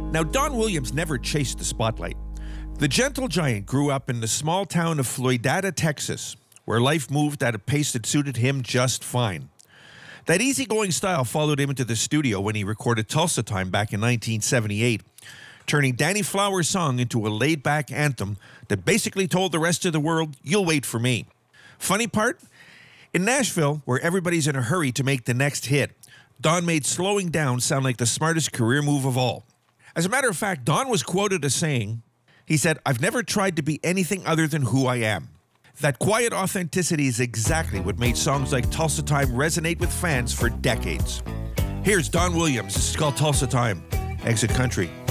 Now, Don Williams never chased the spotlight. The gentle giant grew up in the small town of Floydada, Texas, where life moved at a pace that suited him just fine. That easygoing style followed him into the studio when he recorded Tulsa Time back in 1978, turning Danny Flower's song into a laid-back anthem that basically told the rest of the world, "You'll wait for me." Funny part? In Nashville, where everybody's in a hurry to make the next hit, Don made slowing down sound like the smartest career move of all. As a matter of fact, Don was quoted as saying, he said, "I've never tried to be anything other than who I am." That quiet authenticity is exactly what made songs like Tulsa Time resonate with fans for decades. Here's Don Williams. This is called Tulsa Time. Exit Country.